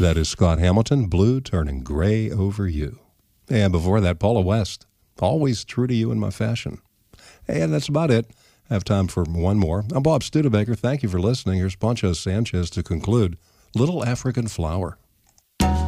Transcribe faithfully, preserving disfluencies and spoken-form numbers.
That is Scott Hamilton, Blue Turning Gray Over You. And before that, Paula West, Always True to You in My Fashion. And that's about it. I have time for one more. I'm Bob Studebaker. Thank you for listening. Here's Poncho Sanchez to conclude Little African Flower.